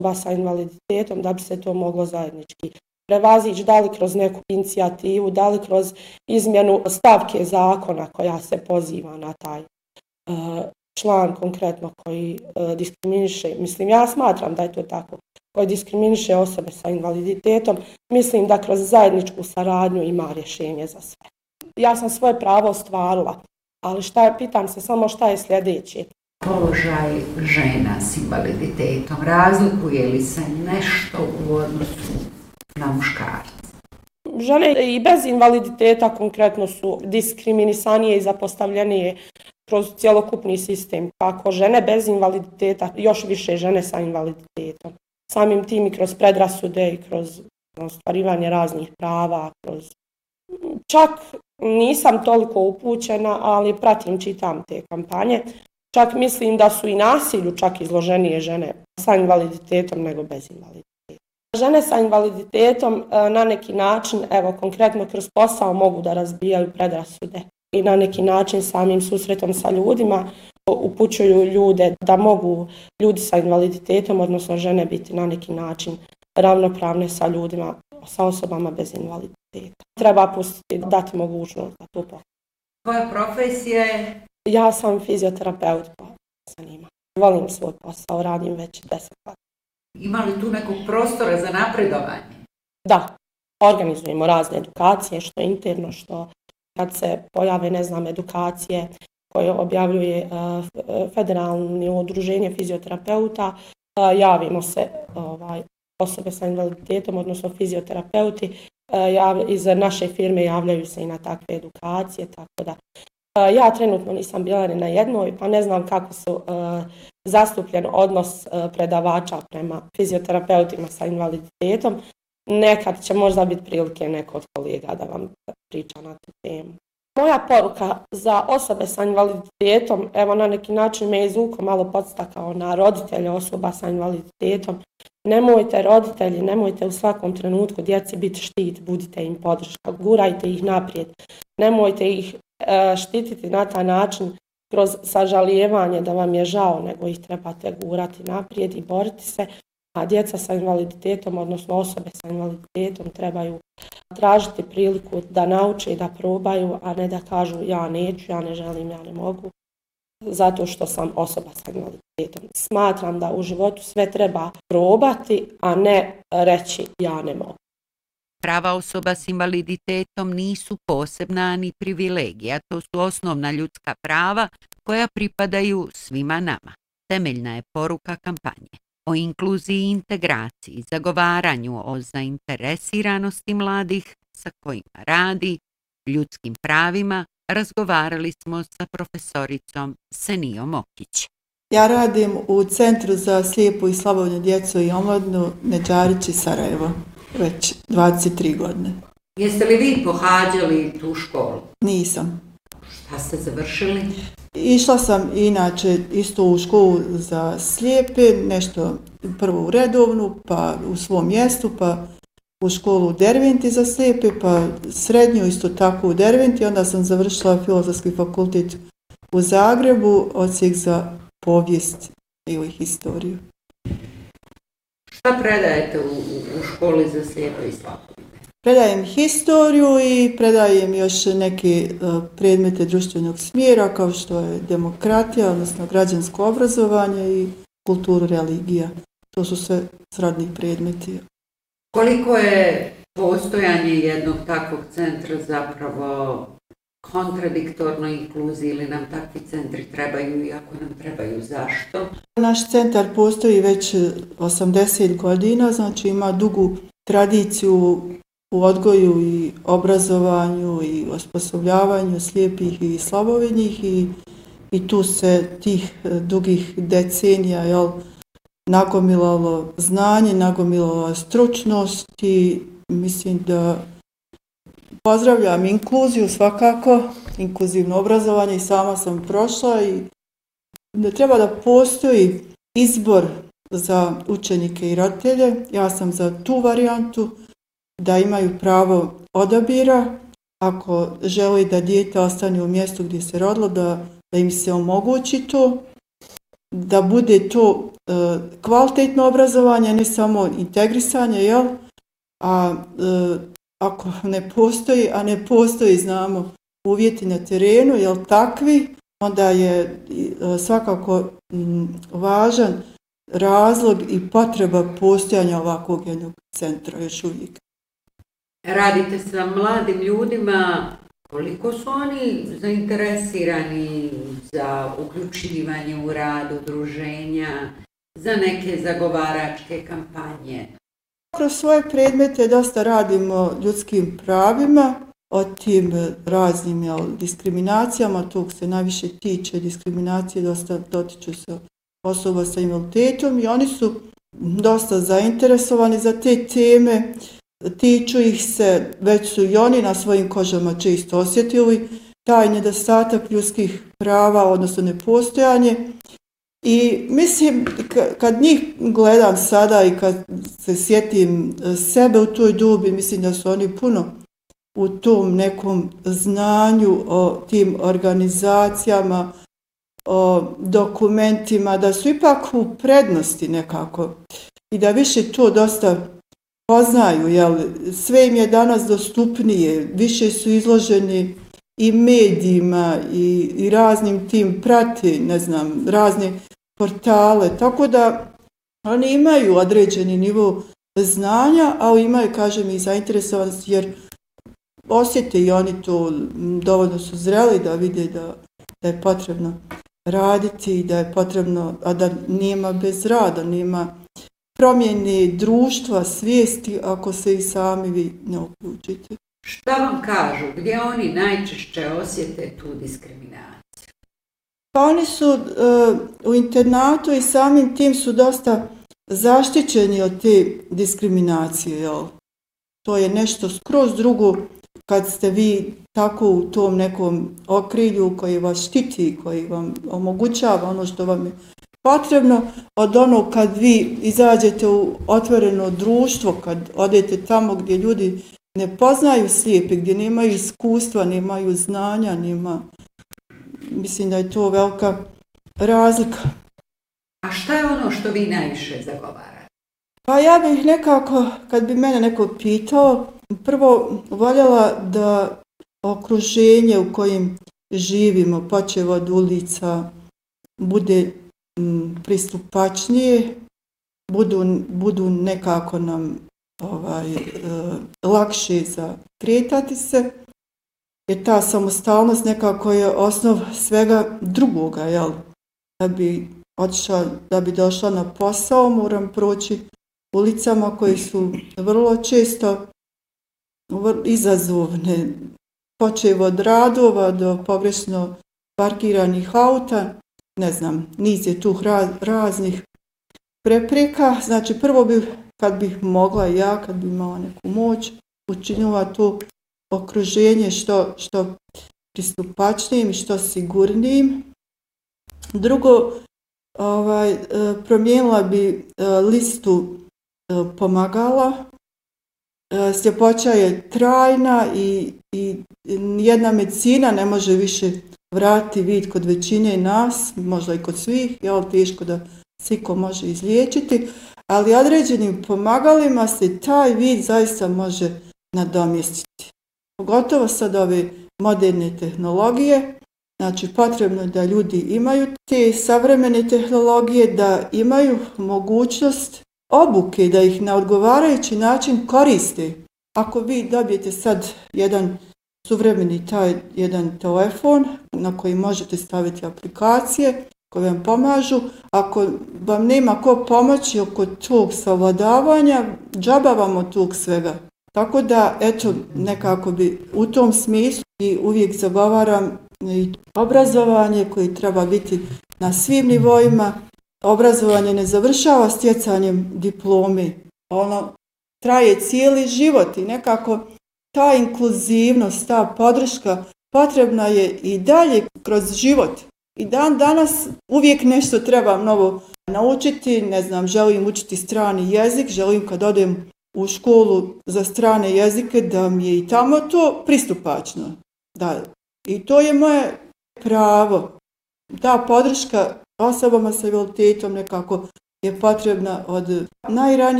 osoba sa invaliditetom da bi se to moglo zajednički prevazići, da li kroz neku inicijativu, da li kroz izmjenu stavke zakona koja se poziva na taj član konkretno koji diskriminiše. Mislim, ja smatram da je to tako, koji diskriminiše osobe sa invaliditetom. Mislim da kroz zajedničku saradnju ima rješenje za sve. Ja sam svoje pravo ostvarila, ali pitam se samo šta je sljedeće. Položaj žena s invaliditetom, razlikuje li se nešto u odnosu na muškarce? Žene i bez invaliditeta konkretno su diskriminisanije i zapostavljenije kroz cjelokupni sistem. Kako žene bez invaliditeta, još više žene sa invaliditetom. Samim tim i kroz predrasude i kroz ostvarivanje raznih prava. Čak nisam toliko upućena, ali pratim, čitam te kampanje. Čak mislim da su i nasilju čak izloženije žene sa invaliditetom nego bez invaliditeta. Žene sa invaliditetom na neki način, evo konkretno kroz posao, mogu da razbijaju predrasude i na neki način samim susretom sa ljudima upućuju ljude da mogu ljudi sa invaliditetom, odnosno žene, biti na neki način ravnopravne sa ljudima, sa osobama bez invaliditeta. Treba pustiti, dati mogućnost da to pokuša. Tvoja profesija je? Ja sam fizioterapeut po zanimanju. Volim svoj posao, radim već 10 godina. Ima li tu nekog prostora za napredovanje? Da, organizujemo razne edukacije, što interno, što kad se pojave, edukacije koje objavljuje Federalno udruženje fizioterapeuta, javimo se osobe sa invaliditetom, odnosno fizioterapeuti, iz naše firme javljaju se i na takve edukacije, tako da ja trenutno nisam bila ni na jednoj, pa ne znam kako su zastupljen odnos predavača prema fizioterapeutima sa invaliditetom. Nekad će možda biti prilike neko od kolega da vam priča na tu temu. Moja poruka za osobe sa invaliditetom, evo na neki način me izvuko malo podstakao na roditelje osoba sa invaliditetom. Nemojte roditelji, nemojte u svakom trenutku djeci biti štit, budite im podrška, gurajte ih naprijed. Nemojte ih štititi na taj način kroz sažalijevanje da vam je žao, nego ih trebate gurati naprijed i boriti se. A djeca sa invaliditetom, odnosno osobe sa invaliditetom, trebaju tražiti priliku da nauče i da probaju, a ne da kažu ja neću, ja ne želim, ja ne mogu, zato što sam osoba sa invaliditetom. Smatram da u životu sve treba probati, a ne reći ja ne mogu. Prava osoba s invaliditetom nisu posebna ni privilegija, to su osnovna ljudska prava koja pripadaju svima nama. Temeljna je poruka kampanje. O inkluziji i integraciji, zagovaranju o zainteresiranosti mladih sa kojima radi, ljudskim pravima, razgovarali smo sa profesoricom Senijom Okić. Ja radim u Centru za slijepu i slabovidnu djecu i omladinu Međarić i Sarajevo već 23 godine. Jeste li vi pohađali tu školu? Nisam. Šta ste završili? Išla sam inače isto u školu za slijepe, nešto prvo u redovnu, pa u svom mjestu, pa u školu u Derventi za slijepe, pa srednju isto tako u Derventi, onda sam završila Filozofski fakultet u Zagrebu, odsjek za povijest ili historiju. Šta predajete u školi za slijepe i slabovidne? Predajem historiju i predajem još neke predmete društvenog smjera kao što je demokratija, odnosno građansko obrazovanje i kulturu religija. To su sve srodni predmeti. Koliko je postojanje jednog takvog centra zapravo kontradiktorno inkluziji ili nam takvi centri trebaju i ako nam trebaju, zašto? Naš centar postoji već 80 godina, znači ima dugu tradiciju u odgoju i obrazovanju i osposobljavanju slijepih i slabovidnih i tu se tih dugih decenija nagomilalo znanje, nagomilalo stručnost i mislim da pozdravljam inkluziju svakako, inkluzivno obrazovanje i sama sam prošla i da treba da postoji izbor za učenike i roditelje. Ja sam za tu varijantu da imaju pravo odabira ako želi da dijete ostane u mjestu gdje se rodilo, da im se omogući to. da bude to kvalitetno obrazovanje, ne samo integrisanje, jel? A ako ne postoji, a ne postoji, znamo, uvjeti na terenu, jel takvi, onda je svakako važan razlog i potreba postojanja ovakvog jednog centra još uvijek. Radite sa mladim ljudima, koliko su oni zainteresirani za uključivanje u rad udruženja, za neke zagovaračke kampanje? Kroz svoje predmete dosta radimo ljudskim pravima, o tim raznim diskriminacijama, tog se najviše tiče diskriminacije, dosta dotiču se osoba sa invaliditetom i oni su dosta zainteresovani za te teme, tiču ih se, već su i oni na svojim kožama često osjetili taj nedostatak ljudskih prava, odnosno nepostojanje. I mislim, kad njih gledam sada i kad se sjetim sebe u toj dobi, mislim da su oni puno u tom nekom znanju o tim organizacijama, o dokumentima, da su ipak u prednosti nekako i da više to dosta poznaju, jel? Sve im je danas dostupnije, više su izloženi i medijima i raznim tim prati, ne znam, razne portale, tako da oni imaju određeni nivo znanja, ali imaju, kažem, i zainteresovanost jer osjete i oni to, dovoljno su zreli da vide da je potrebno raditi i da je potrebno, a da nema bez rada, nema promjene društva, svijesti ako se i sami vi ne uključite. Šta vam kažu, gdje oni najčešće osjete tu diskriminaciju? Pa oni su u internatu i samim tim su dosta zaštićeni od te diskriminacije. Jel? To je nešto skroz drugo kad ste vi tako u tom nekom okrilju koji vas štiti, koji vam omogućava ono što vam je potrebno, od onog kad vi izađete u otvoreno društvo, kad odete tamo gdje ljudi ne poznaju slijepe, gdje nemaju iskustva, nemaju znanja, mislim da je to velika razlika. A šta je ono što vi najviše zagovarate? Pa ja bih nekako, kad bi mene neko pitao, prvo voljela da okruženje u kojem živimo, počev od ulica, bude pristupačnije, budu nekako nam lakše za kretati se, jer ta samostalnost nekako je osnov svega drugoga, jel? Da bi došla na posao moram proći ulicama koje su vrlo često izazovne, počev od radova do pogrešno parkiranih auta, ne znam, niz je tu raznih prepreka. Znači prvo bih, kad bih mogla ja, kad bi imala neku moć, učinila to okruženje što pristupačnijim i što sigurnijim. Drugo, promijenila bi listu pomagala. Sljepoća je trajna i jedna medicina ne može više vratiti vid kod većine nas, možda i kod svih, je teško da sviko može izliječiti, ali određenim pomagalima se taj vid zaista može nadomjestiti. Pogotovo sad ove moderne tehnologije, znači potrebno je da ljudi imaju te savremene tehnologije, da imaju mogućnost obuke, da ih na odgovarajući način koriste. Ako vi dobijete sad jedan suvremeni jedan telefon na koji možete staviti aplikacije koje vam pomažu, ako vam nema ko pomoći oko tog savladavanja, džaba vam od tog svega. Tako da, eto, nekako bi u tom smislu i uvijek zagovaram i obrazovanje koje treba biti na svim nivoima. Obrazovanje ne završava stjecanjem diplome, ono traje cijeli život i nekako ta inkluzivnost, ta podrška potrebna je i dalje kroz život. I danas uvijek nešto treba novo naučiti, ne znam, želim učiti strani jezik, želim kad odem u školu za strane jezike da mi je i tamo to pristupačno. Da. I to je moje pravo. Ta podrška osobama sa invaliditetom nekako je potrebna od najranije